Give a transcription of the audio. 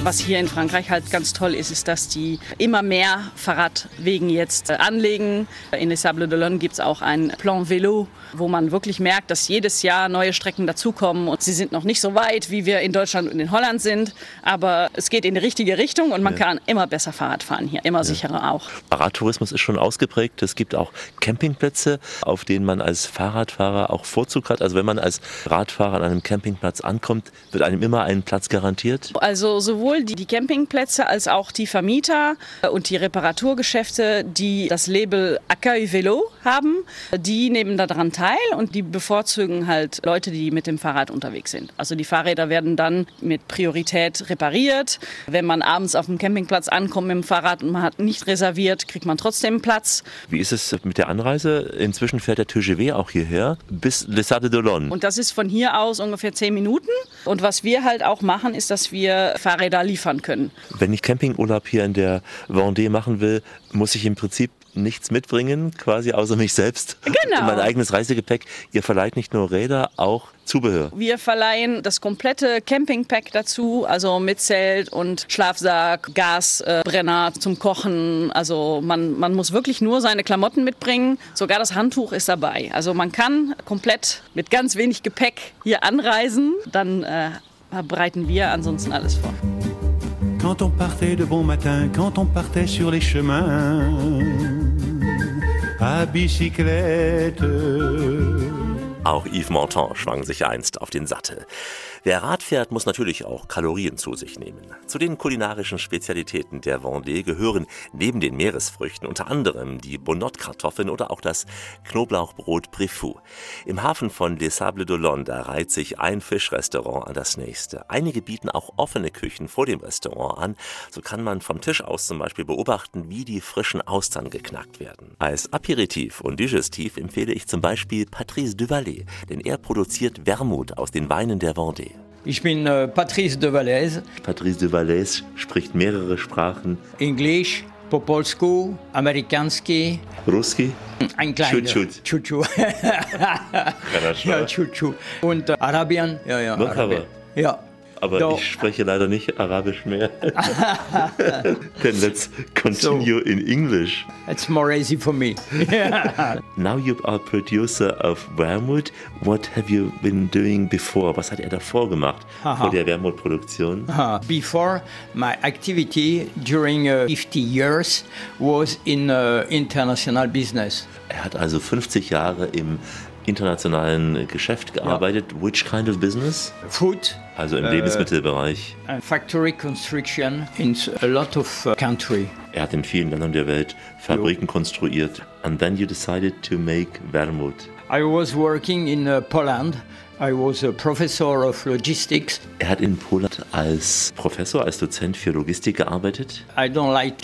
Was hier in Frankreich halt ganz toll ist, ist, dass die immer mehr Fahrradwegen jetzt anlegen. In Les Sables d'Olonne gibt es auch ein Plan Vélo, wo man wirklich merkt, dass jedes Jahr neue Strecken dazukommen. Und sie sind noch nicht so weit, wie wir in Deutschland und in Holland sind. Aber es geht in die richtige Richtung und man kann immer besser Fahrrad fahren hier, immer sicherer auch. Radtourismus ist schon ausgeprägt. Es gibt auch Campingplätze, auf denen man als Fahrradfahrer auch Vorzug hat. Also wenn man als Radfahrer an einem Campingplatz ankommt, wird einem immer ein Platz garantiert? Also sowohl die Campingplätze als auch die Vermieter und die Reparaturgeschäfte, die das Label Accueil Vélo haben, die nehmen daran teil und die bevorzugen halt Leute, die mit dem Fahrrad unterwegs sind. Also die Fahrräder werden dann mit Priorität repariert. Wenn man abends auf dem Campingplatz ankommt mit dem Fahrrad und man hat nicht reserviert, kriegt man trotzdem Platz. Wie ist es mit der Anreise? Inzwischen fährt der TGV auch hierher bis Les Sables d'Olonne. Und das ist von hier aus ungefähr 10 Minuten. Und was wir halt auch machen, ist, dass wir Fahrräder liefern können. Wenn ich Campingurlaub hier in der Vendée machen will, muss ich im Prinzip nichts mitbringen, quasi außer mich selbst. Genau. Und mein eigenes Reisegepäck. Ihr verleiht nicht nur Räder, auch Zubehör. Wir verleihen das komplette Campingpack dazu, also mit Zelt und Schlafsack, Gasbrenner zum Kochen. Also man muss wirklich nur seine Klamotten mitbringen. Sogar das Handtuch ist dabei. Also man kann komplett mit ganz wenig Gepäck hier anreisen. Dann bereiten wir ansonsten alles vor. Quand on partait de bon matin, quand on partait sur les chemins, à bicyclette. Auch Yves Montand schwang sich einst auf den Sattel. Wer Rad fährt, muss natürlich auch Kalorien zu sich nehmen. Zu den kulinarischen Spezialitäten der Vendée gehören neben den Meeresfrüchten unter anderem die Bonnotte-Kartoffeln oder auch das Knoblauchbrot Préfou. Im Hafen von Les Sables d'Olonne, da reiht sich ein Fischrestaurant an das nächste. Einige bieten auch offene Küchen vor dem Restaurant an. So kann man vom Tisch aus zum Beispiel beobachten, wie die frischen Austern geknackt werden. Als Aperitif und Digestif empfehle ich zum Beispiel Patrice Duvalet, denn er produziert Wermut aus den Weinen der Vendée. Ich bin Patrice Duvalet. Patrice Duvalet spricht mehrere Sprachen. Englisch, po polsku, amerikanski. Ruski? Ein kleiner. Chuchu. Ja, Chuchu. Und Arabian. Ja, noch Arabian. Ja. Aber Doch. Ich spreche leider nicht Arabisch mehr. Then let's continue in English. It's more easy for me. Now you are producer of Wermut. What have you been doing before? Was hat davor gemacht, vor der Wermutproduktion? Before, my activity during 50 years was in international business. Er hat also 50 Jahre im internationalen Geschäft gearbeitet. Ja. Which kind of business? Food. Also im Lebensmittelbereich. Factory construction in a lot of country. Er hat in vielen Ländern der Welt Fabriken konstruiert. And then you decided to make Wermut. I was working in Poland. I was a professor of logistics. Er hat in Polen als Professor, als Dozent für Logistik gearbeitet. I don't like